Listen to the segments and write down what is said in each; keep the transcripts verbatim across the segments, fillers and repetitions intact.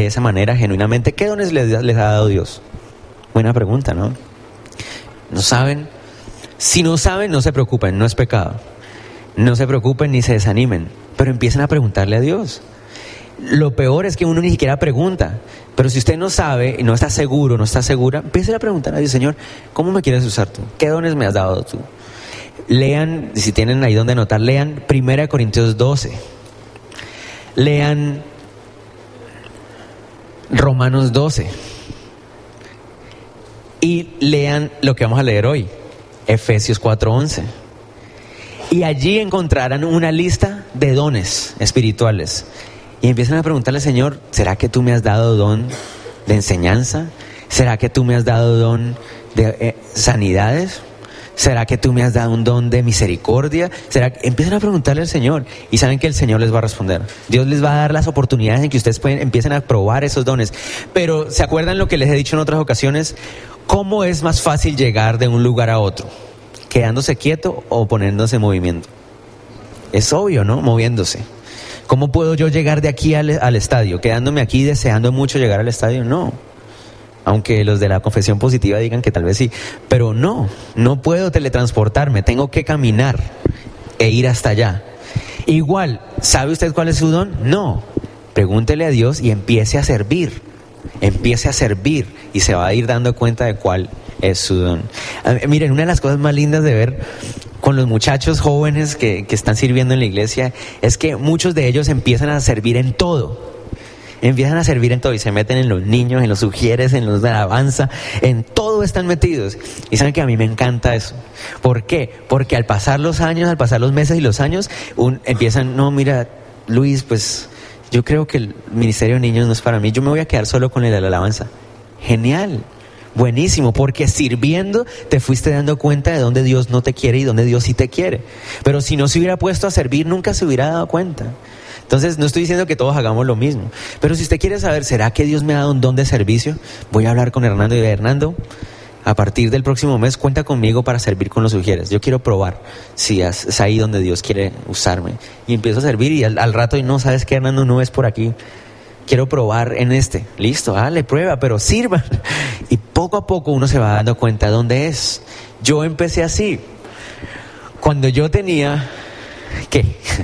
esa manera, genuinamente, ¿qué dones les, les ha dado Dios? Buena pregunta, ¿no? ¿No saben? Si no saben, no se preocupen, no es pecado. No se preocupen ni se desanimen, pero empiecen a preguntarle a Dios. Lo peor es que uno ni siquiera pregunta. Pero si usted no sabe y no está seguro, no está segura, empiece a preguntar a Dios: Señor, ¿cómo me quieres usar tú? ¿Qué dones me has dado tú? Lean, si tienen ahí donde anotar, lean primera Corintios doce. Lean Romanos doce. Y lean lo que vamos a leer hoy, Efesios cuatro once. Y allí encontrarán una lista de dones espirituales. Y empiezan a preguntarle: Señor, ¿será que tú me has dado don de enseñanza? ¿Será que tú me has dado don de eh, sanidades? ¿Será que tú me has dado un don de misericordia? ¿Será que... Empiezan a preguntarle al Señor y saben que el Señor les va a responder. Dios les va a dar las oportunidades en que ustedes pueden, empiecen a probar esos dones. Pero ¿se acuerdan lo que les he dicho en otras ocasiones? ¿Cómo es más fácil llegar de un lugar a otro? ¿Quedándose quieto o poniéndose en movimiento? Es obvio, ¿no? Moviéndose. ¿Cómo puedo yo llegar de aquí al, al estadio? ¿Quedándome aquí deseando mucho llegar al estadio? No. Aunque los de la confesión positiva digan que tal vez sí. Pero no, no puedo teletransportarme. Tengo que caminar e ir hasta allá. Igual, ¿sabe usted cuál es su don? No. Pregúntele a Dios y empiece a servir. Empiece a servir y se va a ir dando cuenta de cuál es su don. Miren, una de las cosas más lindas de ver con los muchachos jóvenes que, que están sirviendo en la iglesia es que muchos de ellos empiezan a servir en todo. Empiezan a servir en todo y se meten en los niños, en los sugieres, en los de alabanza, en todo están metidos. Y saben que a mí me encanta eso. ¿Por qué? Porque al pasar los años, al pasar los meses y los años, un, empiezan, no, mira, Luis, pues yo creo que el ministerio de niños no es para mí, yo me voy a quedar solo con el de la alabanza. Genial, buenísimo, porque sirviendo te fuiste dando cuenta de dónde Dios no te quiere y dónde Dios sí te quiere. Pero si no se hubiera puesto a servir, nunca se hubiera dado cuenta. Entonces no estoy diciendo que todos hagamos lo mismo, pero si usted quiere saber, ¿será que Dios me ha dado un don de servicio? Voy a hablar con Hernando y Hernando, a partir del próximo mes cuenta conmigo para servir con los sugieres. Yo quiero probar si es ahí donde Dios quiere usarme. Y empiezo a servir y al, al rato, y no, ¿sabes qué, Hernando? No es por aquí. Quiero probar en este. Listo, dale, prueba, pero sirva. Y poco a poco uno se va dando cuenta de dónde es. Yo empecé así. Cuando yo tenía, ¿qué?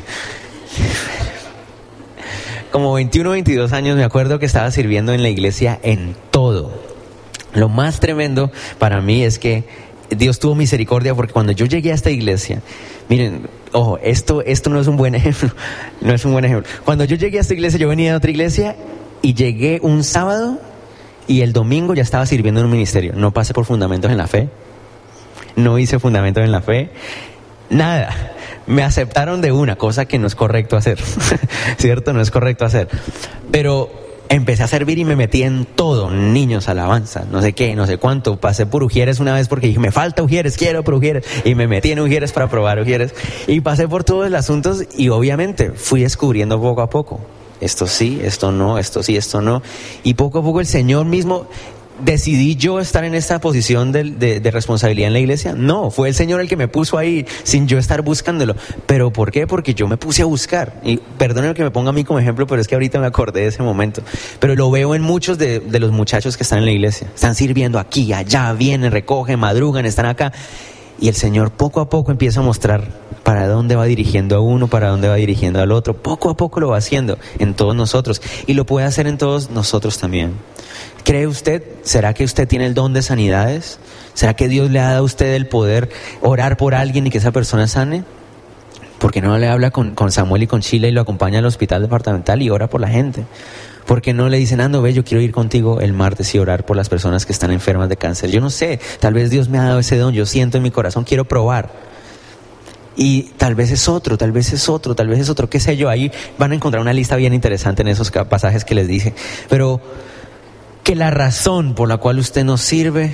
Como veintiuno, veintidós años, me acuerdo que estaba sirviendo en la iglesia en todo. Lo más tremendo para mí es que Dios tuvo misericordia, porque cuando yo llegué a esta iglesia, miren, ojo, esto, esto no es un buen ejemplo, no es un buen ejemplo. Cuando yo llegué a esta iglesia, yo venía de otra iglesia y llegué un sábado y el domingo ya estaba sirviendo en un ministerio. No pasé por fundamentos en la fe, no hice fundamentos en la fe, nada. Me aceptaron de una, cosa que no es correcto hacer, ¿cierto? No es correcto hacer. Pero empecé a servir y me metí en todo, niños, alabanza, no sé qué, no sé cuánto. Pasé por Ujieres una vez porque dije, me falta Ujieres, quiero por Ujieres. Y me metí en Ujieres para probar Ujieres. Y pasé por todos los asuntos y obviamente fui descubriendo poco a poco. Esto sí, esto no, esto sí, esto no. Y poco a poco el Señor mismo... ¿Decidí yo estar en esta posición de, de, de responsabilidad en la iglesia? No, fue el Señor el que me puso ahí sin yo estar buscándolo. ¿Pero por qué? Porque yo me puse a buscar. Y perdonen que me ponga a mí como ejemplo, pero es que ahorita me acordé de ese momento. Pero lo veo en muchos de, de los muchachos que están en la iglesia. Están sirviendo aquí, allá, vienen, recogen, madrugan, están acá. Y el Señor poco a poco empieza a mostrar para dónde va dirigiendo a uno, para dónde va dirigiendo al otro. Poco a poco lo va haciendo en todos nosotros. Y lo puede hacer en todos nosotros también. ¿Cree usted? ¿Será que usted tiene el don de sanidades? ¿Será que Dios le ha dado a usted el poder orar por alguien y que esa persona sane? ¿Por qué no le habla con, con Samuel y con Sheila y lo acompaña al hospital departamental y ora por la gente? ¿Por qué no le dicen, Ando, ve, yo quiero ir contigo el martes y orar por las personas que están enfermas de cáncer? Yo no sé, tal vez Dios me ha dado ese don, yo siento en mi corazón, quiero probar. Y tal vez es otro, tal vez es otro, tal vez es otro, qué sé yo. Ahí van a encontrar una lista bien interesante en esos pasajes que les dije. Pero que la razón por la cual usted no sirve,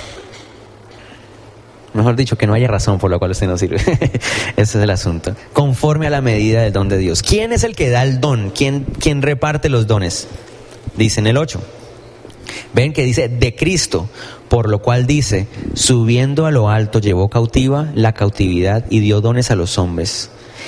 mejor dicho, que no haya razón por la cual usted no sirve. Ese es el asunto. Conforme a la medida del don de Dios. ¿Quién es el que da el don? ¿Quién, quién reparte los dones? Dice en el ocho. Ven que dice de Cristo, por lo cual dice, subiendo a lo alto llevó cautiva la cautividad y dio dones a los hombres.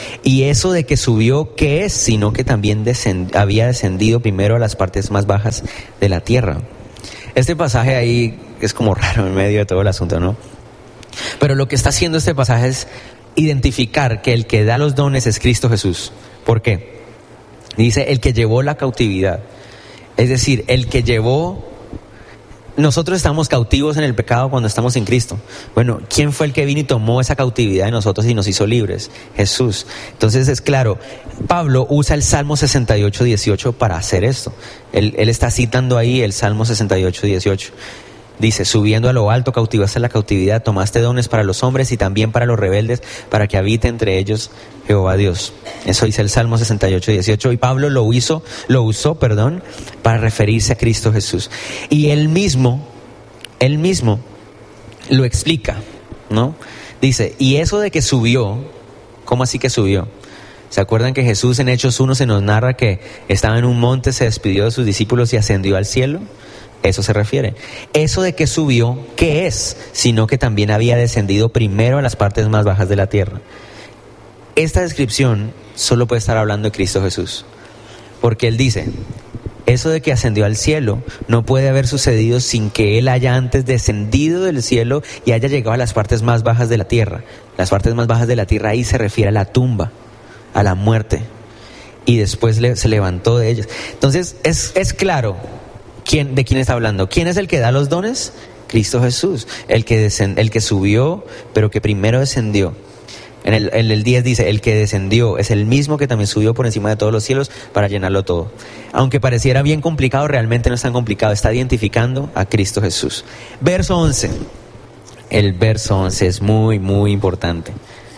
Y eso de que subió, ¿qué es? Sino que también descend- había descendido primero a las partes más bajas de la tierra. Este pasaje ahí es como raro en medio de todo el asunto, ¿no? Pero lo que está haciendo este pasaje es identificar que el que da los dones es Cristo Jesús. ¿Por qué? Dice, el que llevó la cautividad. Es decir, el que llevó... Nosotros estamos cautivos en el pecado cuando estamos en Cristo. Bueno, ¿quién fue el que vino y tomó esa cautividad de nosotros y nos hizo libres? Jesús. Entonces es claro, Pablo usa el Salmo sesenta y ocho, dieciocho para hacer esto. Él, él está citando ahí el Salmo sesenta y ocho, dieciocho. Dice, subiendo a lo alto, cautivaste la cautividad, tomaste dones para los hombres y también para los rebeldes, para que habite entre ellos Jehová Dios. Eso dice el Salmo sesenta y ocho, dieciocho. Y Pablo lo hizo, lo usó, perdón, para referirse a Cristo Jesús. Y él mismo, él mismo lo explica, ¿no? Dice, y eso de que subió, ¿cómo así que subió? ¿Se acuerdan que Jesús en Hechos uno se nos narra que estaba en un monte, se despidió de sus discípulos y ascendió al cielo? Eso se refiere. Eso de que subió, ¿qué es? Sino que también había descendido primero a las partes más bajas de la tierra. Esta descripción solo puede estar hablando de Cristo Jesús. Porque Él dice, eso de que ascendió al cielo no puede haber sucedido sin que Él haya antes descendido del cielo y haya llegado a las partes más bajas de la tierra. Las partes más bajas de la tierra ahí se refiere a la tumba, a la muerte. Y después le, se levantó de ellas. Entonces es, es claro. ¿Quién, ¿De quién está hablando? ¿Quién es el que da los dones? Cristo Jesús, el que, descend, el que subió, pero que primero descendió. En el, en el diez dice, el que descendió es el mismo que también subió por encima de todos los cielos para llenarlo todo. Aunque pareciera bien complicado, realmente no es tan complicado, está identificando a Cristo Jesús. Verso once. El verso once es muy, muy importante.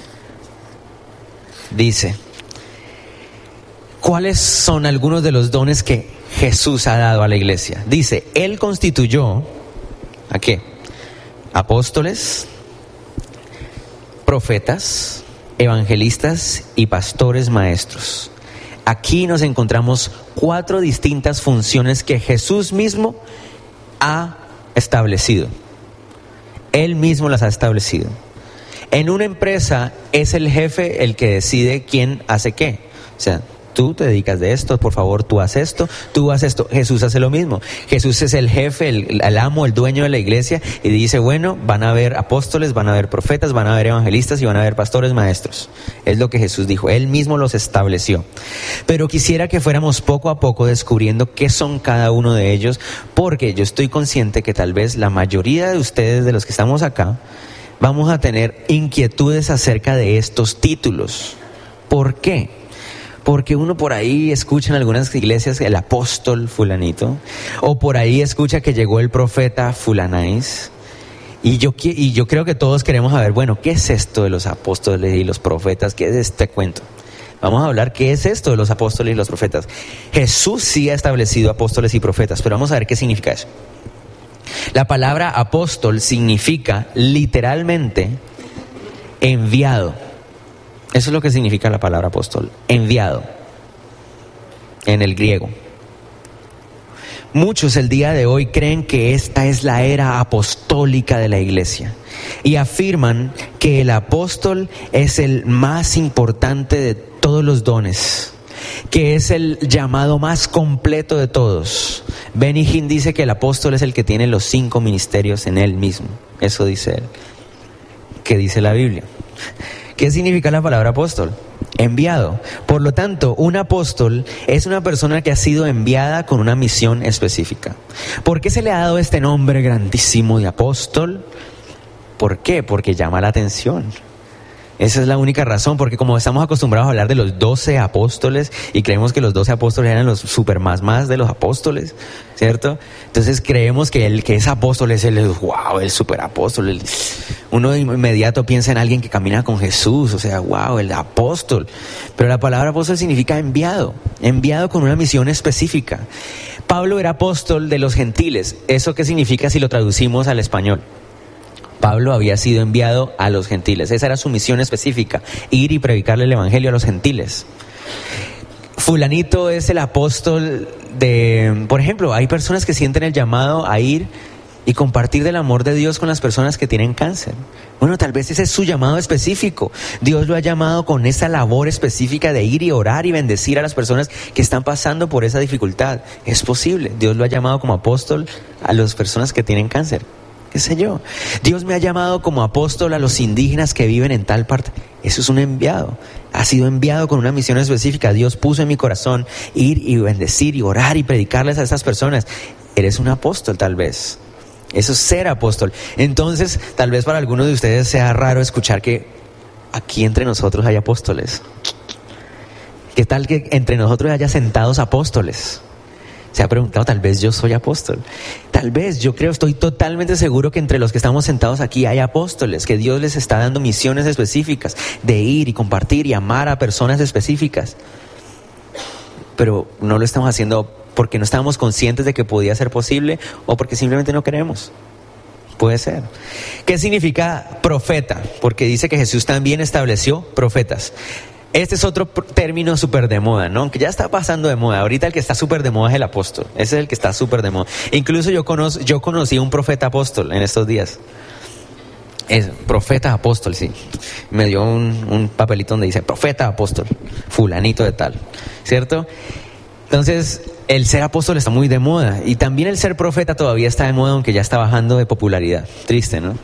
Dice, ¿cuáles son algunos de los dones que Jesús ha dado a la iglesia? Dice, Él constituyó, ¿a qué? Apóstoles, profetas, evangelistas y pastores maestros. Aquí nos encontramos cuatro distintas funciones que Jesús mismo ha establecido. Él mismo las ha establecido. En una empresa es el jefe el que decide quién hace qué. O sea, tú te dedicas de esto, por favor, tú haz esto, tú haz esto. Jesús hace lo mismo. Jesús es el jefe, el, el amo, el dueño de la iglesia y dice, bueno, van a haber apóstoles, van a haber profetas, van a haber evangelistas y van a haber pastores maestros. Es lo que Jesús dijo. Él mismo los estableció. Pero quisiera que fuéramos poco a poco descubriendo qué son cada uno de ellos, porque yo estoy consciente que tal vez la mayoría de ustedes, de los que estamos acá, vamos a tener inquietudes acerca de estos títulos. ¿Por qué? Porque uno por ahí escucha en algunas iglesias el apóstol fulanito, o por ahí escucha que llegó el profeta fulanáis, y yo, y yo creo que todos queremos saber, bueno, ¿qué es esto de los apóstoles y los profetas? ¿Qué es este cuento? Vamos a hablar qué es esto de los apóstoles y los profetas. Jesús sí ha establecido apóstoles y profetas, pero vamos a ver qué significa eso. La palabra apóstol significa literalmente enviado. Eso es lo que significa la palabra apóstol, enviado, en el griego. Muchos el día de hoy creen que esta es la era apostólica de la iglesia y afirman que el apóstol es el más importante de todos los dones, que es el llamado más completo de todos. Benny Hinn dice que el apóstol es el que tiene los cinco ministerios en él mismo. Eso dice él. ¿Qué dice la Biblia? ¿Qué significa la palabra apóstol? Enviado. Por lo tanto, un apóstol es una persona que ha sido enviada con una misión específica. ¿Por qué se le ha dado este nombre grandísimo de apóstol? ¿Por qué? Porque llama la atención. Esa es la única razón, porque como estamos acostumbrados a hablar de los doce apóstoles y creemos que los doce apóstoles eran los super más más de los apóstoles, ¿cierto? Entonces creemos que el que es apóstol es el wow, el super apóstol. El, uno de inmediato piensa en alguien que camina con Jesús, o sea, wow, el apóstol. Pero la palabra apóstol significa enviado, enviado con una misión específica. Pablo era apóstol de los gentiles. ¿Eso qué significa si lo traducimos al español? Pablo había sido enviado a los gentiles. Esa era su misión específica, ir y predicarle el evangelio a los gentiles. Fulanito es el apóstol de, por ejemplo, hay personas que sienten el llamado a ir y compartir del amor de Dios con las personas que tienen cáncer. Bueno, tal vez ese es su llamado específico. Dios lo ha llamado con esa labor específica de ir y orar y bendecir a las personas que están pasando por esa dificultad. Es posible. Dios lo ha llamado como apóstol a las personas que tienen cáncer. ¿Qué sé yo? Dios me ha llamado como apóstol a los indígenas que viven en tal parte. Eso es un enviado. Ha sido enviado con una misión específica. Dios puso en mi corazón ir y bendecir y orar y predicarles a esas personas. Eres un apóstol tal vez. Eso es ser apóstol. Entonces, tal vez para algunos de ustedes sea raro escuchar que aquí entre nosotros hay apóstoles. ¿Qué tal que entre nosotros haya sentados apóstoles? Se ha preguntado, tal vez yo soy apóstol. Tal vez, yo creo, estoy totalmente seguro que entre los que estamos sentados aquí hay apóstoles, que Dios les está dando misiones específicas de ir y compartir y amar a personas específicas. Pero no lo estamos haciendo porque no estábamos conscientes de que podía ser posible o porque simplemente no queremos. Puede ser. ¿Qué significa profeta? Porque dice que Jesús también estableció profetas. Este es otro término súper de moda, ¿no? Que ya está pasando de moda. Ahorita el que está súper de moda es el apóstol. Ese es el que está súper de moda. Incluso yo, conoz, yo conocí a un profeta apóstol en estos días. Es profeta apóstol, sí. Me dio un, un papelito donde dice profeta apóstol, fulanito de tal, ¿cierto? Entonces, el ser apóstol está muy de moda. Y también el ser profeta todavía está de moda, aunque ya está bajando de popularidad. Triste, ¿no?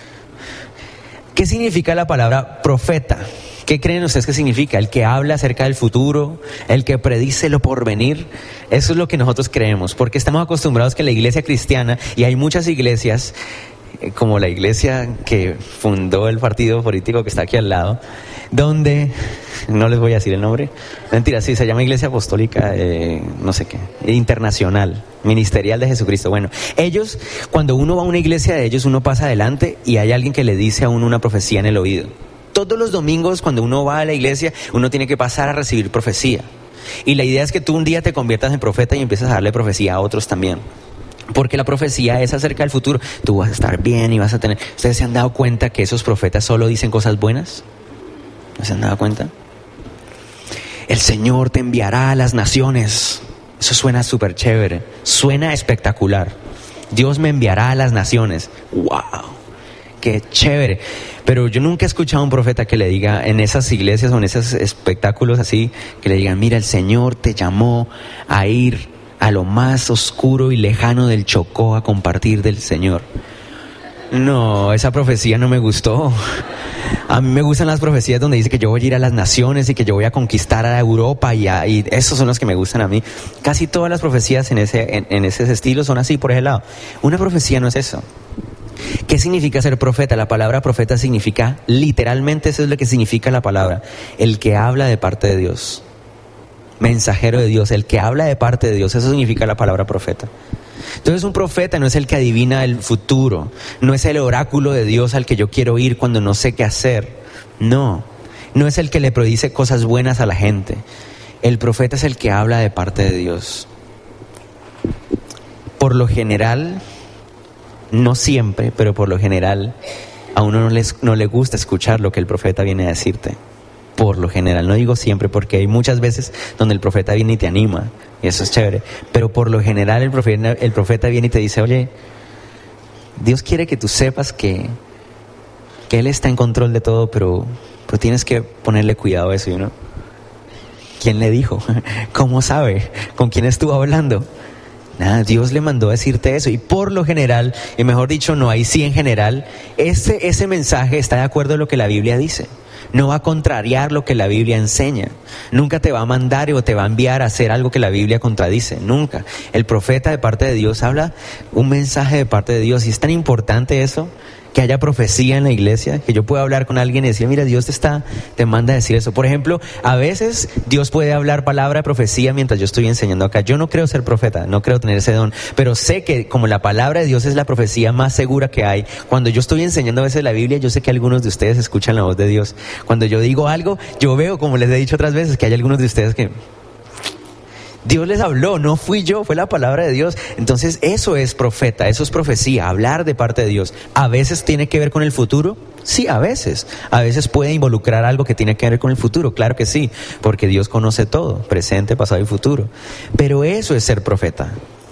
¿Qué significa la palabra profeta? ¿Qué creen ustedes que significa? El que habla acerca del futuro, el que predice lo porvenir. Eso es lo que nosotros creemos, porque estamos acostumbrados que la iglesia cristiana, y hay muchas iglesias, como la iglesia que fundó el partido político que está aquí al lado, donde, no les voy a decir el nombre, mentira, sí, se llama Iglesia Apostólica, eh, no sé qué, Internacional, Ministerial de Jesucristo. Bueno, ellos, cuando uno va a una iglesia de ellos, uno pasa adelante y hay alguien que le dice a uno una profecía en el oído. Todos los domingos, cuando uno va a la iglesia, uno tiene que pasar a recibir profecía. Y la idea es que tú un día te conviertas en profeta y empiezas a darle profecía a otros también. Porque la profecía es acerca del futuro. Tú vas a estar bien y vas a tener... ¿Ustedes se han dado cuenta que esos profetas solo dicen cosas buenas? ¿No se han dado cuenta? El Señor te enviará a las naciones. Eso suena súper chévere. Suena espectacular. Dios me enviará a las naciones. ¡Wow! ¡Qué chévere! Pero yo nunca he escuchado a un profeta que le diga en esas iglesias o en esos espectáculos así, que le digan, mira, el Señor te llamó a ir a lo más oscuro y lejano del Chocó a compartir del Señor. No, esa profecía no me gustó. A mí me gustan las profecías donde dice que yo voy a ir a las naciones y que yo voy a conquistar a Europa y, a, y esos son los que me gustan a mí. Casi todas las profecías en ese, en, en ese estilo son así, por ese lado. Una profecía no es eso. ¿Qué significa ser profeta? La palabra profeta significa, literalmente eso es lo que significa la palabra, el que habla de parte de Dios. Mensajero de Dios, el que habla de parte de Dios, eso significa la palabra profeta. Entonces un profeta no es el que adivina el futuro, no es el oráculo de Dios al que yo quiero ir cuando no sé qué hacer, no, no es el que le predice cosas buenas a la gente. El profeta es el que habla de parte de Dios. Por lo general, no siempre, pero por lo general, a uno no, les, no le gusta escuchar lo que el profeta viene a decirte. Por lo general, no digo siempre, porque hay muchas veces donde el profeta viene y te anima, y eso es chévere, pero por lo general el profeta, el profeta viene y te dice, oye, Dios quiere que tú sepas que, que Él está en control de todo, pero, pero tienes que ponerle cuidado a eso, ¿no? ¿Quién le dijo? ¿Cómo sabe? ¿Con quién estuvo hablando? Nada, Dios le mandó a decirte eso, y por lo general, y mejor dicho, no hay sí en general, ese, ese mensaje está de acuerdo a lo que la Biblia dice. No va a contrariar lo que la Biblia enseña. Nunca te va a mandar o te va a enviar a hacer algo que la Biblia contradice. Nunca. El profeta de parte de Dios habla un mensaje de parte de Dios. Y es tan importante eso, que haya profecía en la iglesia, que yo pueda hablar con alguien y decir, mira, Dios te está, te manda a decir eso. Por ejemplo, a veces Dios puede hablar palabra de profecía mientras yo estoy enseñando acá. Yo no creo ser profeta, no creo tener ese don, pero sé que como la palabra de Dios es la profecía más segura que hay, cuando yo estoy enseñando a veces la Biblia, yo sé que algunos de ustedes escuchan la voz de Dios. Cuando yo digo algo, yo veo, como les he dicho otras veces, que hay algunos de ustedes que... Dios les habló, no fui yo, fue la palabra de Dios. Entonces eso es profeta, eso es profecía, hablar de parte de Dios. ¿A veces tiene que ver con el futuro? Sí, a veces. A veces puede involucrar algo que tiene que ver con el futuro, claro que sí, porque Dios conoce todo, presente, pasado y futuro. Pero eso es ser profeta.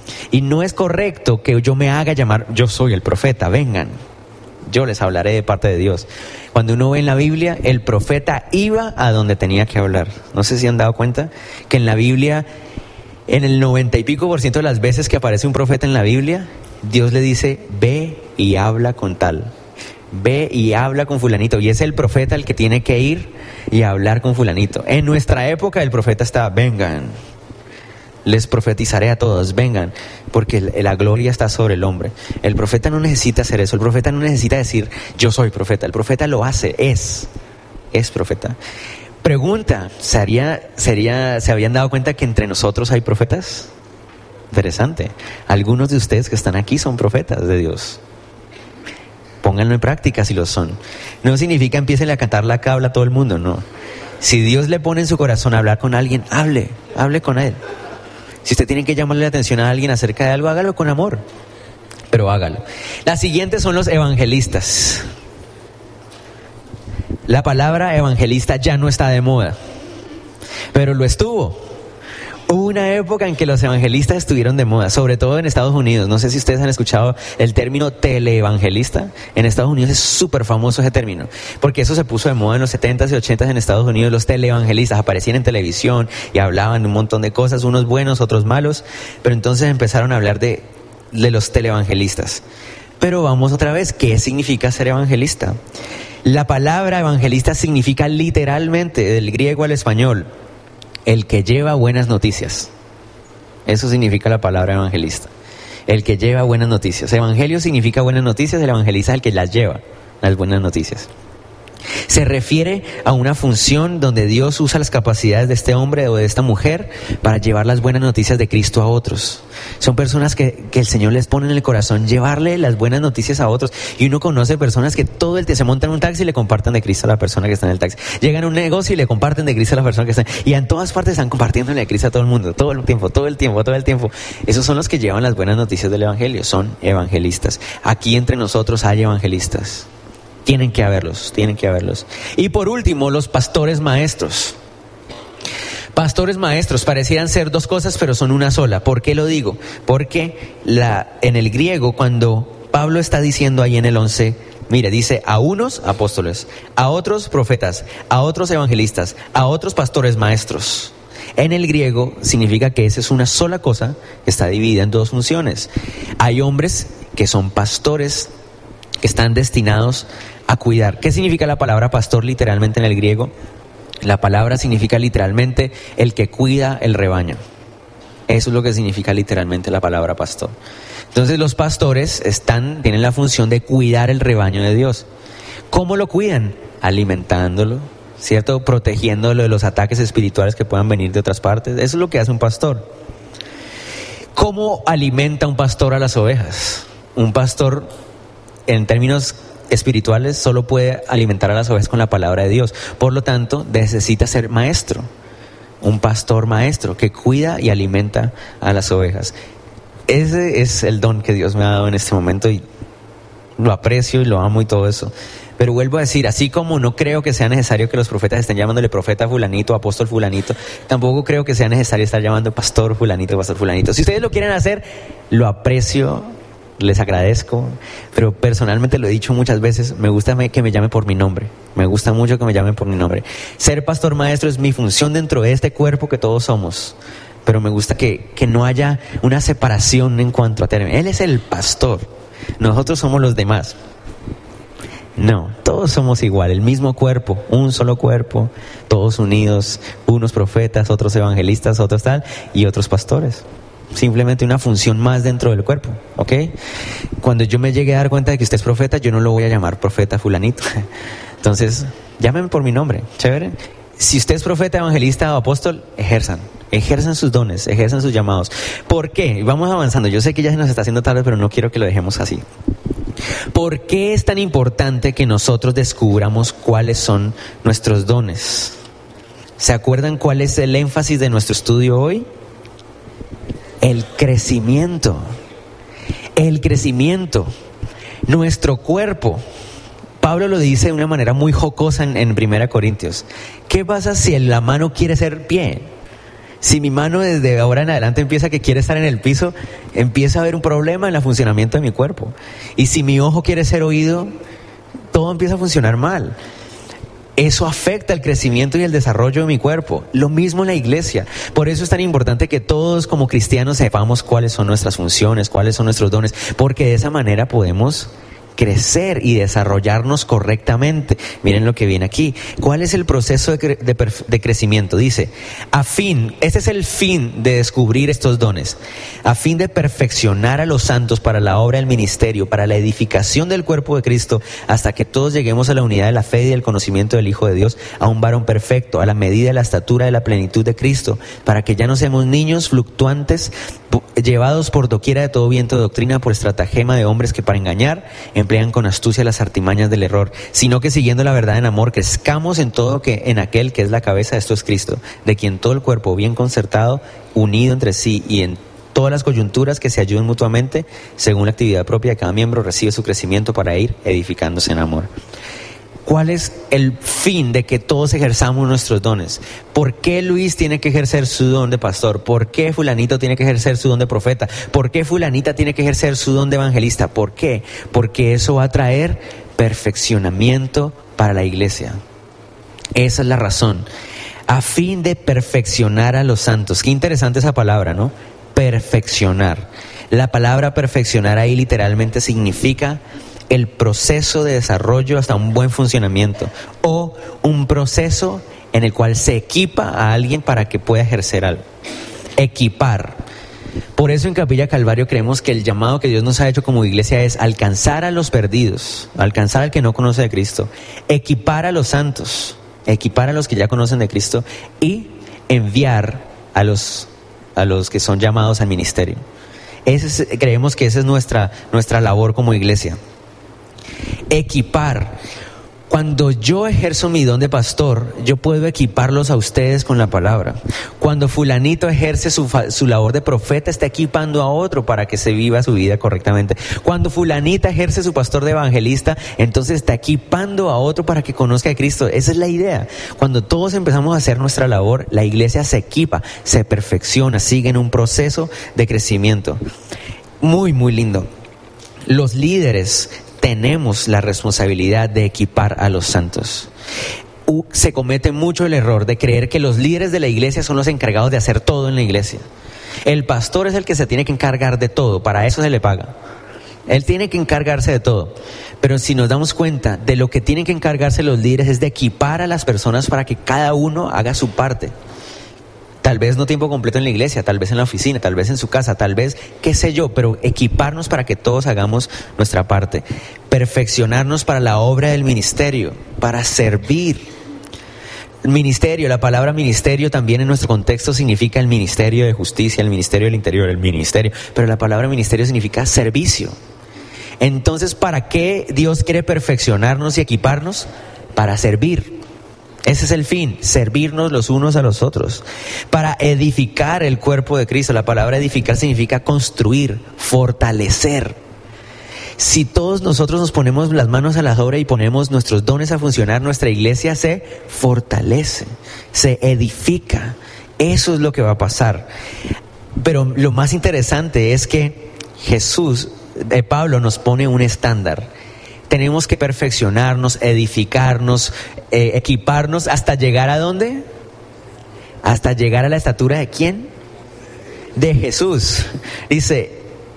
Y no es correcto que yo me haga llamar, yo soy el profeta, vengan, yo les hablaré de parte de Dios. Cuando uno ve en la Biblia, el profeta iba a donde tenía que hablar. No sé si han dado cuenta que en la Biblia, en el noventa y pico por ciento de las veces que aparece un profeta en la Biblia, Dios le dice, ve y habla con tal, ve y habla con fulanito. Y es el profeta el que tiene que ir y hablar con fulanito. En nuestra época el profeta está, vengan, les profetizaré a todos, vengan, porque la gloria está sobre el hombre. El profeta no necesita hacer eso, el profeta no necesita decir, yo soy profeta. El profeta lo hace, es, es profeta. Pregunta, ¿sería, sería, ¿se habían dado cuenta que entre nosotros hay profetas? Interesante. Algunos de ustedes que están aquí son profetas de Dios. Pónganlo en práctica si lo son. No significa empiecen a cantar la cabla a todo el mundo, no. Si Dios le pone en su corazón a hablar con alguien, hable, hable con él. Si usted tiene que llamarle la atención a alguien acerca de algo, hágalo con amor, pero hágalo. Las siguientes son los evangelistas. La palabra evangelista ya no está de moda, pero lo estuvo. Hubo una época en que los evangelistas estuvieron de moda, sobre todo en Estados Unidos. No sé si ustedes han escuchado el término teleevangelista. En Estados Unidos es súper famoso ese término, porque eso se puso de moda en los setentas y ochentas en Estados Unidos. Los teleevangelistas aparecían en televisión y hablaban de un montón de cosas, unos buenos, otros malos, pero entonces empezaron a hablar de, de los teleevangelistas. Pero vamos otra vez, ¿qué significa ser evangelista? La palabra evangelista significa literalmente, del griego al español, el que lleva buenas noticias. Eso significa la palabra evangelista. El que lleva buenas noticias. Evangelio significa buenas noticias, el evangelista es el que las lleva, las buenas noticias. Se refiere a una función donde Dios usa las capacidades de este hombre o de esta mujer para llevar las buenas noticias de Cristo a otros. Son personas que, que el Señor les pone en el corazón llevarle las buenas noticias a otros. Y uno conoce personas que todo el tiempo se montan en un taxi y le comparten de Cristo a la persona que está en el taxi. Llegan a un negocio y le comparten de Cristo a la persona que está. Y en todas partes están compartiéndole de Cristo a todo el mundo, todo el tiempo, todo el tiempo, todo el tiempo. Esos son los que llevan las buenas noticias del Evangelio, son evangelistas. Aquí entre nosotros hay evangelistas. Tienen que haberlos, tienen que haberlos. Y por último, los pastores maestros. Pastores maestros parecieran ser dos cosas, pero son una sola. ¿Por qué lo digo? Porque la, en el griego, cuando Pablo está diciendo ahí en el once, mire, dice a unos apóstoles, a otros profetas, a otros evangelistas, a otros pastores maestros. En el griego significa que esa es una sola cosa que está dividida en dos funciones. Hay hombres que son pastores, que están destinados a cuidar. ¿Qué significa la palabra pastor literalmente en el griego? La palabra significa literalmente el que cuida el rebaño. Eso es lo que significa literalmente la palabra pastor. Entonces los pastores están, tienen la función de cuidar el rebaño de Dios. ¿Cómo lo cuidan? Alimentándolo, ¿cierto? Protegiéndolo de los ataques espirituales que puedan venir de otras partes. Eso es lo que hace un pastor. ¿Cómo alimenta un pastor a las ovejas? Un pastor, en términos espirituales, solo puede alimentar a las ovejas con la palabra de Dios. Por lo tanto, necesita ser maestro, un pastor maestro que cuida y alimenta a las ovejas. Ese es el don que Dios me ha dado en este momento y lo aprecio y lo amo y todo eso. Pero vuelvo a decir, así como no creo que sea necesario que los profetas estén llamándole profeta fulanito, apóstol fulanito, tampoco creo que sea necesario estar llamando pastor fulanito, pastor fulanito. Si ustedes lo quieren hacer, lo aprecio, les agradezco, pero personalmente lo he dicho muchas veces, me gusta que me llame por mi nombre, me gusta mucho que me llamen por mi nombre. Ser pastor maestro es mi función dentro de este cuerpo que todos somos, pero me gusta que, que no haya una separación en cuanto a término. Él es el pastor, nosotros somos los demás. No, todos somos igual, el mismo cuerpo, un solo cuerpo, todos unidos, unos profetas, otros evangelistas, otros tal, y otros pastores. Simplemente una función más dentro del cuerpo, ¿ok? Cuando yo me llegue a dar cuenta de que usted es profeta, yo no lo voy a llamar profeta fulanito. Entonces, llámeme por mi nombre, ¿chévere? Si usted es profeta, evangelista o apóstol, ejerzan, ejerzan sus dones, ejerzan sus llamados. ¿Por qué? Vamos avanzando, yo sé que ya se nos está haciendo tarde, pero no quiero que lo dejemos así. ¿Por qué es tan importante que nosotros descubramos cuáles son nuestros dones? ¿Se acuerdan cuál es el énfasis de nuestro estudio hoy? El crecimiento, el crecimiento, nuestro cuerpo. Pablo lo dice de una manera muy jocosa en, en Primera Corintios. ¿Qué pasa si la mano quiere ser pie? Si mi mano desde ahora en adelante empieza que quiere estar en el piso, empieza a haber un problema en el funcionamiento de mi cuerpo. Y si mi ojo quiere ser oído, todo empieza a funcionar mal. Eso afecta el crecimiento y el desarrollo de mi cuerpo. Lo mismo en la iglesia. Por eso es tan importante que todos como cristianos sepamos cuáles son nuestras funciones, cuáles son nuestros dones, porque de esa manera podemos crecer y desarrollarnos correctamente. Miren lo que viene aquí. ¿Cuál es el proceso de, cre- de, perf- de crecimiento? Dice, a fin, este es el fin de descubrir estos dones, a fin de perfeccionar a los santos para la obra del ministerio, para la edificación del cuerpo de Cristo, hasta que todos lleguemos a la unidad de la fe y del conocimiento del Hijo de Dios, a un varón perfecto, a la medida de la estatura de la plenitud de Cristo, para que ya no seamos niños fluctuantes, llevados por doquiera de todo viento de doctrina, por estratagema de hombres que para engañar emplean con astucia las artimañas del error, sino que siguiendo la verdad en amor, crezcamos en todo que en aquel que es la cabeza, esto es Cristo, de quien todo el cuerpo bien concertado, unido entre sí y en todas las coyunturas que se ayuden mutuamente, según la actividad propia de cada miembro, recibe su crecimiento para ir edificándose en amor. ¿Cuál es el fin de que todos ejerzamos nuestros dones? ¿Por qué Luis tiene que ejercer su don de pastor? ¿Por qué fulanito tiene que ejercer su don de profeta? ¿Por qué fulanita tiene que ejercer su don de evangelista? ¿Por qué? Porque eso va a traer perfeccionamiento para la iglesia. Esa es la razón. A fin de perfeccionar a los santos. Qué interesante esa palabra, ¿no? Perfeccionar. La palabra perfeccionar ahí literalmente significa el proceso de desarrollo hasta un buen funcionamiento, o un proceso en el cual se equipa a alguien para que pueda ejercer algo. Equipar. Por eso en Capilla Calvario creemos que el llamado que Dios nos ha hecho como iglesia es alcanzar a los perdidos, alcanzar al que no conoce de Cristo, equipar a los santos, equipar a los que ya conocen de Cristo y enviar a los, a los que son llamados al ministerio. Ese es, creemos que esa es nuestra, nuestra labor como iglesia. Equipar. Cuando yo ejerzo mi don de pastor, yo puedo equiparlos a ustedes con la palabra. Cuando fulanito ejerce su, su labor de profeta, está equipando a otro para que se viva su vida correctamente. Cuando fulanita ejerce su pastor de evangelista, entonces está equipando a otro para que conozca a Cristo. Esa es la idea. Cuando todos empezamos a hacer nuestra labor, la iglesia se equipa, se perfecciona, sigue en un proceso de crecimiento. Muy, muy lindo. Los líderes tenemos la responsabilidad de equipar a los santos. Uh, se comete mucho el error de creer que los líderes de la iglesia son los encargados de hacer todo en la iglesia. El pastor es el que se tiene que encargar de todo, para eso se le paga. Él tiene que encargarse de todo. Pero si nos damos cuenta de lo que tienen que encargarse los líderes es de equipar a las personas para que cada uno haga su parte. Tal vez no tiempo completo en la iglesia, tal vez en la oficina, tal vez en su casa, tal vez, qué sé yo, pero equiparnos para que todos hagamos nuestra parte. Perfeccionarnos para la obra del ministerio, para servir. Ministerio, la palabra ministerio también en nuestro contexto significa el ministerio de justicia, el ministerio del interior, el ministerio. Pero la palabra ministerio significa servicio. Entonces, ¿para qué Dios quiere perfeccionarnos y equiparnos? Para servir. Ese es el fin, servirnos los unos a los otros, para edificar el cuerpo de Cristo. La palabra edificar significa construir, fortalecer. Si todos nosotros nos ponemos las manos a la obra y ponemos nuestros dones a funcionar, nuestra iglesia se fortalece, se edifica. Eso es lo que va a pasar. Pero lo más interesante es que Jesús, eh, Pablo nos pone un estándar. Tenemos que perfeccionarnos, edificarnos, eh, equiparnos hasta llegar a ¿dónde? Hasta llegar a la estatura de ¿quién? De Jesús. Dice,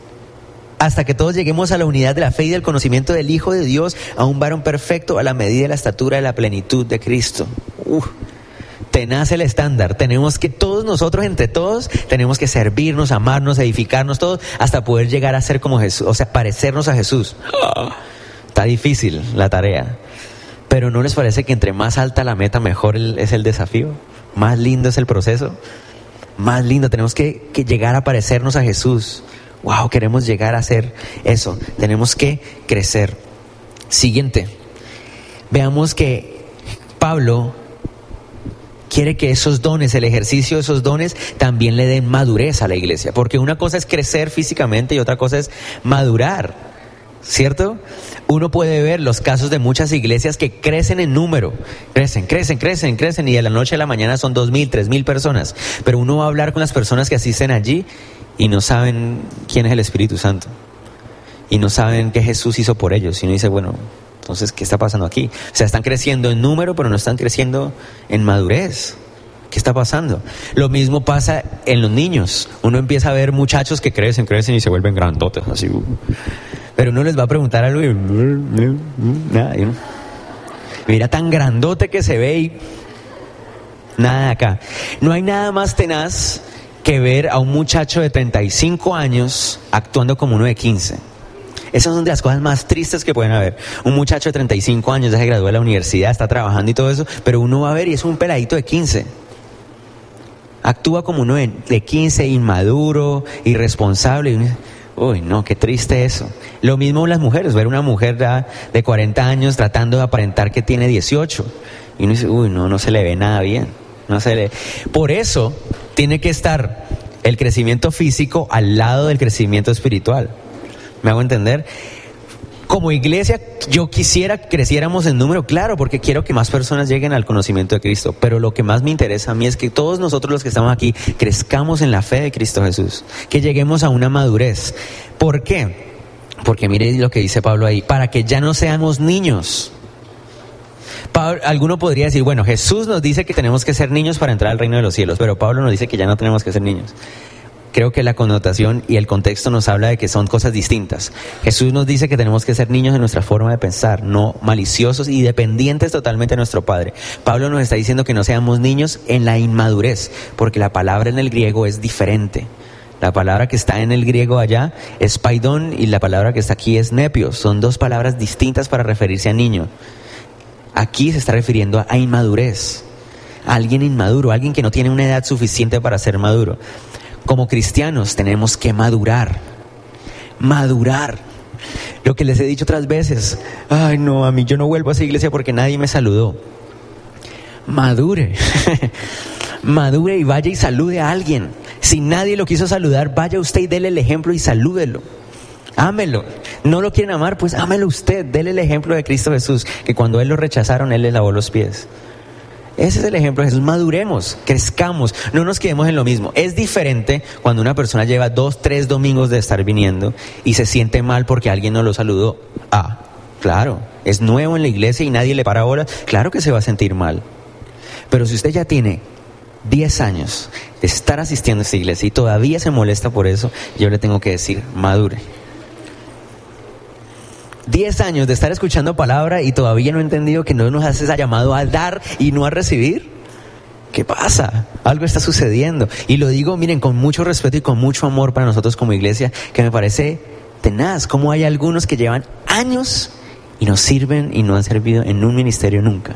hasta que todos lleguemos a la unidad de la fe y del conocimiento del Hijo de Dios, a un varón perfecto a la medida de la estatura de la plenitud de Cristo. Uf. Tenaz el estándar. Tenemos que todos nosotros, entre todos, tenemos que servirnos, amarnos, edificarnos todos, hasta poder llegar a ser como Jesús, o sea, parecernos a Jesús. Está difícil la tarea, pero ¿no les parece que entre más alta la meta, mejor el, es el desafío? Más lindo es el proceso, más lindo. Tenemos que, que llegar a parecernos a Jesús. Wow, queremos llegar a hacer eso. Tenemos que crecer. Siguiente, veamos que Pablo quiere que esos dones, el ejercicio de esos dones, también le den madurez a la iglesia, porque una cosa es crecer físicamente y otra cosa es madurar, ¿cierto? Uno puede ver los casos de muchas iglesias que crecen en número, crecen, crecen, crecen, crecen, y de la noche a la mañana son dos mil, tres mil personas, pero uno va a hablar con las personas que asisten allí y no saben quién es el Espíritu Santo. Y no saben qué Jesús hizo por ellos. Y uno dice, bueno, entonces, ¿qué está pasando aquí? O sea, están creciendo en número, pero no están creciendo en madurez. ¿Qué está pasando? Lo mismo pasa en los niños. Uno empieza a ver muchachos que crecen, crecen y se vuelven grandotes, así. Pero uno les va a preguntar algo y... nada, y uno, mira tan grandote que se ve y... nada de acá. No hay nada más tenaz que ver a un muchacho de treinta y cinco años actuando como uno de quince. Esas son de las cosas más tristes que pueden haber. Un muchacho de treinta y cinco años ya se graduó de la universidad, está trabajando y todo eso, pero uno va a ver y es un peladito de quince. Actúa como uno de, de quince, inmaduro, irresponsable. Y uno dice, uy, no, qué triste eso. Lo mismo las mujeres, ver una mujer de, de cuarenta años tratando de aparentar que tiene dieciocho. Y uno dice, uy, no, no se le ve nada bien. No se le... Por eso tiene que estar el crecimiento físico al lado del crecimiento espiritual. ¿Me hago entender? Como iglesia, yo quisiera que creciéramos en número, claro, porque quiero que más personas lleguen al conocimiento de Cristo. Pero lo que más me interesa a mí es que todos nosotros los que estamos aquí crezcamos en la fe de Cristo Jesús. Que lleguemos a una madurez. ¿Por qué? Porque mire lo que dice Pablo ahí. Para que ya no seamos niños. Pablo, alguno podría decir, bueno, Jesús nos dice que tenemos que ser niños para entrar al reino de los cielos. Pero Pablo nos dice que ya no tenemos que ser niños. Creo que la connotación y el contexto nos habla de que son cosas distintas. Jesús nos dice que tenemos que ser niños en nuestra forma de pensar, no maliciosos y dependientes totalmente de nuestro Padre. Pablo nos está diciendo que no seamos niños en la inmadurez, porque la palabra en el griego es diferente. La palabra que está en el griego allá es paidón y la palabra que está aquí es nepios. Son dos palabras distintas para referirse a niño. Aquí se está refiriendo a inmadurez, a alguien inmaduro, a alguien que no tiene una edad suficiente para ser maduro. Como cristianos tenemos que madurar, madurar. Lo que les he dicho otras veces, ay no, a mí yo no vuelvo a esa iglesia porque nadie me saludó. Madure, madure y vaya y salude a alguien. Si nadie lo quiso saludar, vaya usted y dele el ejemplo y salúdelo. Ámelo. No lo quieren amar, pues ámelo usted, dele el ejemplo de Cristo Jesús, que cuando Él lo rechazaron, Él les lavó los pies. Ese es el ejemplo de Jesús. Maduremos, crezcamos, no nos quedemos en lo mismo. Es diferente cuando una persona lleva dos, tres domingos de estar viniendo y se siente mal porque alguien no lo saludó. Ah, claro, es nuevo en la iglesia y nadie le para bola. Claro que se va a sentir mal. Pero si usted ya tiene diez años de estar asistiendo a esta iglesia y todavía se molesta por eso, yo le tengo que decir, madure. Diez años de estar escuchando palabra y todavía no he entendido que no nos hace ese llamado a dar y no a recibir. ¿Qué pasa? Algo está sucediendo. Y lo digo, miren, con mucho respeto y con mucho amor para nosotros como iglesia, que me parece tenaz cómo hay algunos que llevan años y no sirven y no han servido en un ministerio nunca.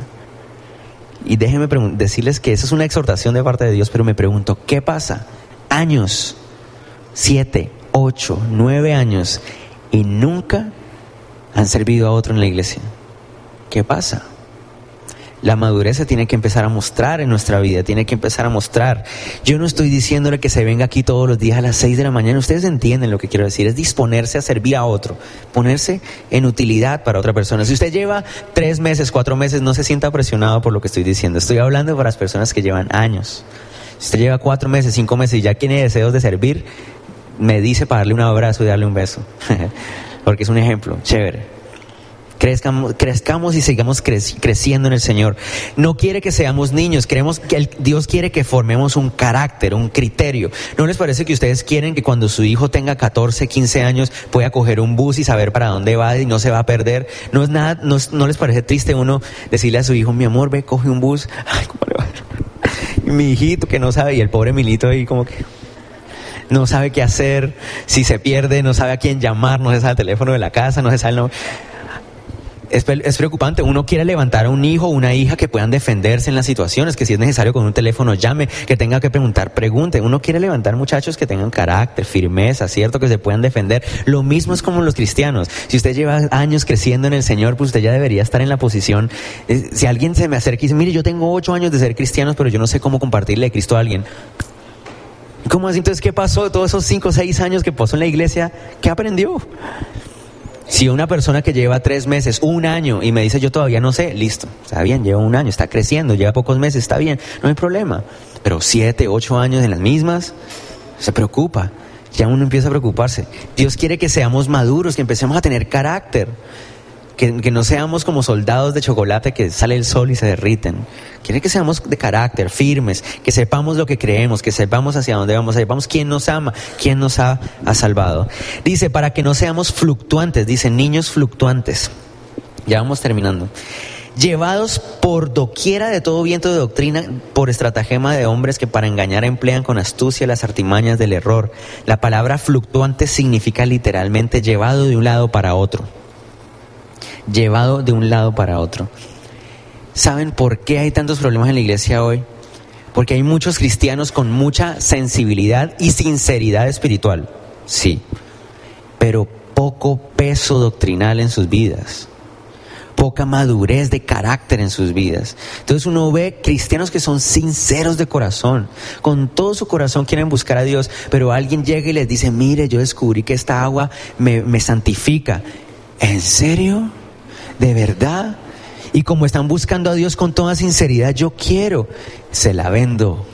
Y déjenme pregun- decirles que eso es una exhortación de parte de Dios, pero me pregunto, ¿qué pasa? Años, siete, ocho, nueve años y nunca han servido a otro en la iglesia. ¿Qué pasa? La madurez se tiene que empezar a mostrar en nuestra vida, tiene que empezar a mostrar. Yo no estoy diciéndole que se venga aquí todos los días a las seis de la mañana, ustedes entienden lo que quiero decir, es disponerse a servir a otro, ponerse en utilidad para otra persona. Si usted lleva tres meses, cuatro meses, no se sienta presionado por lo que estoy diciendo, estoy hablando para las personas que llevan años. Si usted lleva cuatro meses, cinco meses y ya tiene deseos de servir, me dice para darle un abrazo y darle un beso. Porque es un ejemplo chévere. Crezcamos, crezcamos y sigamos creci- creciendo en el Señor. No quiere que seamos niños, queremos que el, Dios quiere que formemos un carácter, un criterio. ¿No les parece que ustedes quieren que cuando su hijo tenga catorce, quince años pueda coger un bus y saber para dónde va y no se va a perder? No es nada, no, no les parece triste uno decirle a su hijo, mi amor, ve, coge un bus. Ay, ¿cómo le va a ir? Y mi hijito que no sabe, y el pobre Milito ahí como que no sabe qué hacer, si se pierde, no sabe a quién llamar, no se sabe el teléfono de la casa, no se sabe el nombre. Es, es preocupante, uno quiere levantar a un hijo o una hija que puedan defenderse en las situaciones, que si es necesario con un teléfono llame, que tenga que preguntar, pregunte. Uno quiere levantar muchachos que tengan carácter, firmeza, cierto, que se puedan defender. Lo mismo es como los cristianos. Si usted lleva años creciendo en el Señor, pues usted ya debería estar en la posición. Eh, si alguien se me acerca y dice, mire, yo tengo ocho años de ser cristiano, pero yo no sé cómo compartirle de Cristo a alguien. ¿Cómo así? Entonces, ¿qué pasó de todos esos cinco o seis años que pasó en la iglesia? ¿Qué aprendió? Si una persona que lleva tres meses, un año, y me dice yo todavía no sé, listo, está bien, lleva un año, está creciendo, lleva pocos meses, está bien, no hay problema. Pero siete, ocho años en las mismas, se preocupa. ya uno empieza a preocuparse. Dios quiere que seamos maduros, que empecemos a tener carácter, que, que no seamos como soldados de chocolate que sale el sol y se derriten. Quiere que seamos de carácter, firmes, que sepamos lo que creemos, que sepamos hacia dónde vamos, sepamos quién nos ama, quién nos ha, ha salvado. Dice, para que no seamos fluctuantes, dice, niños fluctuantes. Ya vamos terminando. Llevados por doquiera de todo viento de doctrina, por estratagema de hombres que para engañar emplean con astucia las artimañas del error. La palabra fluctuante significa literalmente llevado de un lado para otro. Llevado de un lado para otro. ¿Saben por qué hay tantos problemas en la iglesia hoy? Porque hay muchos cristianos con mucha sensibilidad y sinceridad espiritual, sí, pero poco peso doctrinal en sus vidas. Poca madurez de carácter en sus vidas. Entonces uno ve cristianos que son sinceros de corazón, con todo su corazón quieren buscar a Dios, pero alguien llega y les dice, mire, yo descubrí que esta agua me, me santifica. ¿En serio? ¿De verdad? Y como están buscando a Dios con toda sinceridad, yo quiero, se la vendo.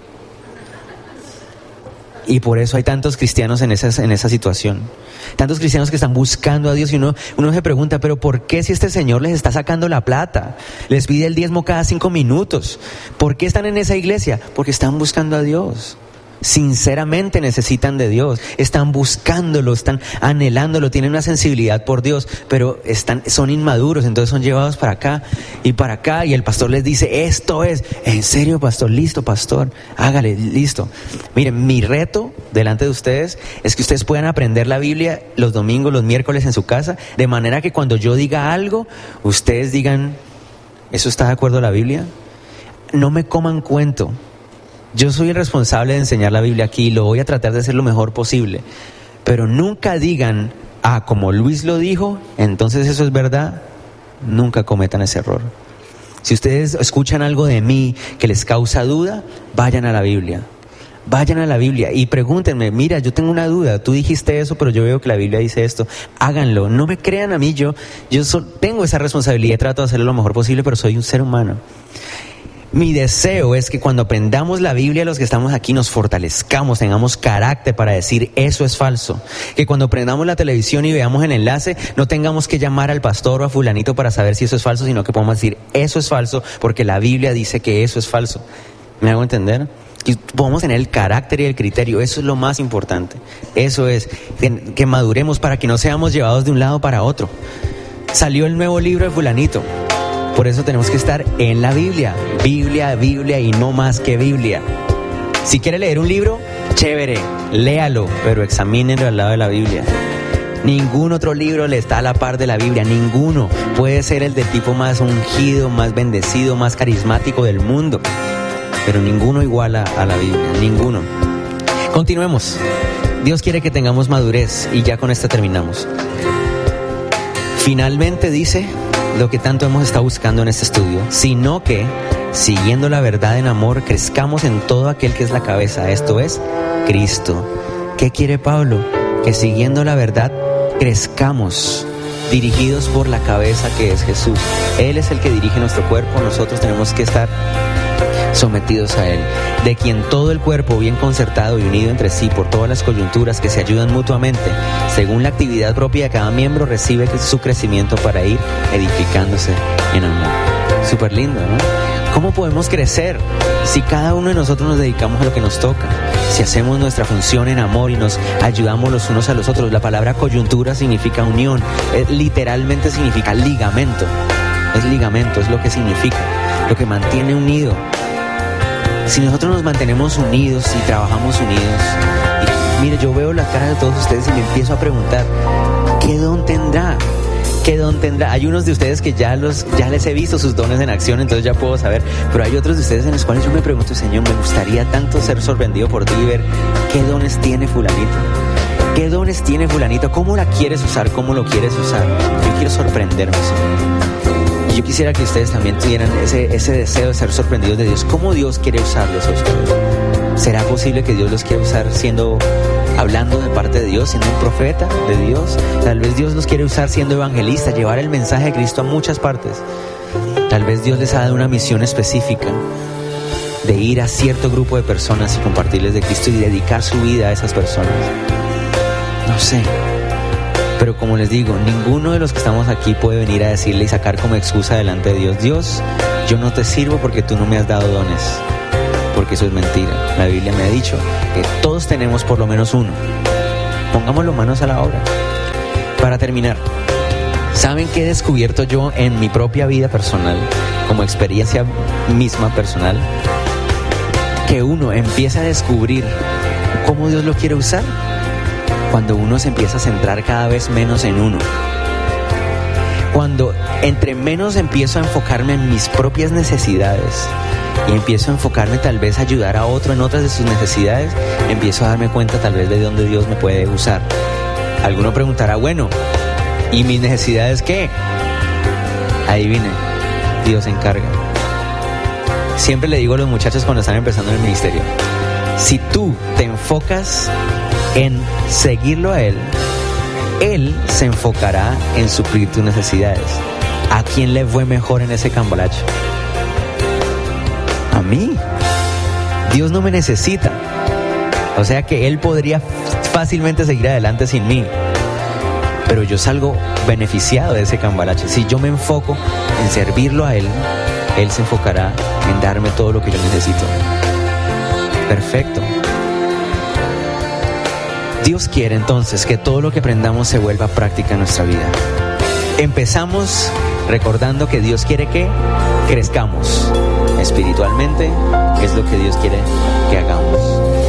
Y por eso hay tantos cristianos en esa, en esa situación. Tantos cristianos que están buscando a Dios y uno, uno se pregunta, pero ¿por qué si este Señor les está sacando la plata? Les pide el diezmo cada cinco minutos. ¿Por qué están en esa iglesia? Porque están buscando a Dios. Sinceramente necesitan de Dios, están buscándolo, están anhelándolo, tienen una sensibilidad por Dios, pero están, son inmaduros, entonces son llevados para acá y para acá, y el pastor les dice, esto es, ¿en serio, pastor? Listo, pastor, hágale, listo. Miren, mi reto delante de ustedes es que ustedes puedan aprender la Biblia los domingos, los miércoles en su casa, de manera que cuando yo diga algo, ustedes digan, ¿eso está de acuerdo a la Biblia? No me coman cuento. Yo soy el responsable de enseñar la Biblia aquí y lo voy a tratar de hacer lo mejor posible. Pero nunca digan, ah, como Luis lo dijo, entonces eso es verdad. Nunca cometan ese error. Si ustedes escuchan algo de mí que les causa duda, vayan a la Biblia. Vayan a la Biblia y pregúntenme, mira, yo tengo una duda, tú dijiste eso, pero yo veo que la Biblia dice esto. Háganlo, no me crean a mí, yo, yo so, tengo esa responsabilidad, trato de hacerlo lo mejor posible, pero soy un ser humano. Mi deseo es que cuando aprendamos la Biblia, los que estamos aquí nos fortalezcamos, tengamos carácter para decir eso es falso. Que cuando prendamos la televisión y veamos el enlace, no tengamos que llamar al pastor o a fulanito para saber si eso es falso, sino que podamos decir eso es falso porque la Biblia dice que eso es falso. ¿Me hago entender? Que podamos tener el carácter y el criterio, eso es lo más importante. Eso es, que, que maduremos para que no seamos llevados de un lado para otro. Salió el nuevo libro de fulanito. Por eso tenemos que estar en la Biblia, Biblia, Biblia y no más que Biblia. Si quiere leer un libro, chévere, léalo, pero examínelo al lado de la Biblia. Ningún otro libro le está a la par de la Biblia, ninguno. Puede ser el del tipo más ungido, más bendecido, más carismático del mundo, pero ninguno iguala a la Biblia, ninguno. Continuemos. Dios quiere que tengamos madurez y ya con esto terminamos. Finalmente dice lo que tanto hemos estado buscando en este estudio, sino que, siguiendo la verdad en amor, crezcamos en todo aquel que es la cabeza, esto es, Cristo. ¿Qué quiere Pablo? Que siguiendo la verdad, crezcamos, dirigidos por la cabeza que es Jesús. Él es el que dirige nuestro cuerpo, nosotros tenemos que estar sometidos a Él, de quien todo el cuerpo bien concertado y unido entre sí por todas las coyunturas que se ayudan mutuamente, según la actividad propia de cada miembro, recibe su crecimiento para ir edificándose en amor. Súper lindo, ¿no? ¿Cómo podemos crecer si cada uno de nosotros nos dedicamos a lo que nos toca? Si hacemos nuestra función en amor y nos ayudamos los unos a los otros. La palabra coyuntura significa unión, es, literalmente significa ligamento. Es ligamento, es lo que significa, lo que mantiene unido. Si nosotros nos mantenemos unidos y trabajamos unidos, y, mire, yo veo la cara de todos ustedes y me empiezo a preguntar, ¿qué don tendrá? ¿Qué don tendrá? Hay unos de ustedes que ya los ya les he visto sus dones en acción, entonces ya puedo saber, pero hay otros de ustedes en los cuales yo me pregunto, Señor, me gustaría tanto ser sorprendido por ti y ver qué dones tiene fulanito. ¿Qué dones tiene fulanito? ¿Cómo la quieres usar? ¿Cómo lo quieres usar? Yo quiero sorprenderme, Señor. Yo quisiera que ustedes también tuvieran ese, ese deseo de ser sorprendidos de Dios. ¿Cómo Dios quiere usarlos a ustedes? ¿Será posible que Dios los quiera usar siendo, hablando de parte de Dios, siendo un profeta de Dios? Tal vez Dios los quiere usar siendo evangelistas, llevar el mensaje de Cristo a muchas partes. Tal vez Dios les ha dado una misión específica. de ir a cierto grupo de personas y compartirles de Cristo y dedicar su vida a esas personas. No sé. Pero como les digo, ninguno de los que estamos aquí puede venir a decirle y sacar como excusa delante de Dios: Dios, yo no te sirvo porque tú no me has dado dones. Porque eso es mentira. La Biblia me ha dicho que todos tenemos por lo menos uno. Pongámoslo manos a la obra. Para terminar, ¿saben qué he descubierto yo en mi propia vida personal, como experiencia misma personal? Que uno empieza a descubrir cómo Dios lo quiere usar cuando uno se empieza a centrar cada vez menos en uno. Cuando entre menos empiezo a enfocarme en mis propias necesidades y empiezo a enfocarme tal vez a ayudar a otro en otras de sus necesidades, empiezo a darme cuenta tal vez de dónde Dios me puede usar. Alguno preguntará, bueno, ¿y mis necesidades qué? Adivinen, Dios se encarga. Siempre le digo a los muchachos cuando están empezando en el ministerio: si tú te enfocas en seguirlo a Él, Él se enfocará en suplir tus necesidades. ¿A quién le fue mejor en ese cambalache? A mí. Dios no me necesita. O sea que Él podría fácilmente seguir adelante sin mí. Pero yo salgo beneficiado de ese cambalache. Si yo me enfoco en servirlo a Él, Él se enfocará en darme todo lo que yo necesito. Perfecto. Dios quiere entonces que todo lo que aprendamos se vuelva práctica en nuestra vida. Empezamos recordando que Dios quiere que crezcamos espiritualmente, que es lo que Dios quiere que hagamos.